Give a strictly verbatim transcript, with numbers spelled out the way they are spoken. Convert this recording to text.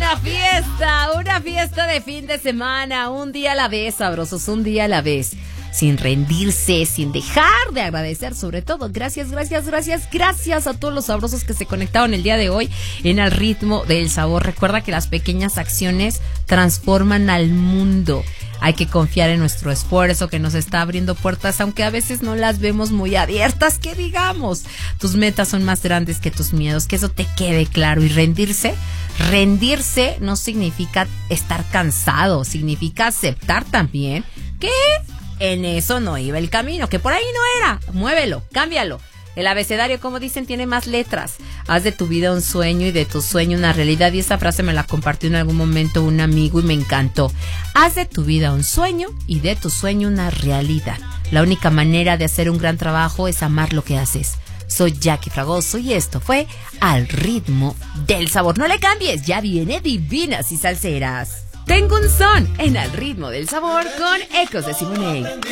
una fiesta, una fiesta de fin de semana, un día a la vez, sabrosos, un día a la vez. Sin rendirse, sin dejar de agradecer, sobre todo. Gracias, gracias, gracias, gracias a todos los sabrosos que se conectaron el día de hoy en Al Ritmo del Sabor. Recuerda que las pequeñas acciones transforman al mundo. Hay que confiar en nuestro esfuerzo que nos está abriendo puertas, aunque a veces no las vemos muy abiertas, que digamos. Tus metas son más grandes que tus miedos, que eso te quede claro. Y rendirse, rendirse no significa estar cansado, significa aceptar también que en eso no iba el camino, que por ahí no era. Muévelo, cámbialo. El abecedario, como dicen, tiene más letras. Haz de tu vida un sueño y de tu sueño una realidad. Y esa frase me la compartió en algún momento un amigo y me encantó. Haz de tu vida un sueño y de tu sueño una realidad. La única manera de hacer un gran trabajo es amar lo que haces. Soy Jackie Fragoso y esto fue Al Ritmo del Sabor. No le cambies, ya viene Divinas y Salseras. Tengo un son en Al Ritmo del Sabor con Ecos de Simone.